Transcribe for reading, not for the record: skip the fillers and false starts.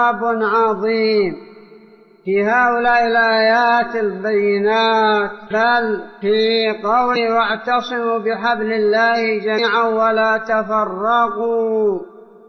عظيم في هؤلاء الآيات البينات، بل في قوله واعتصموا بحبل الله جميعا ولا تفرقوا.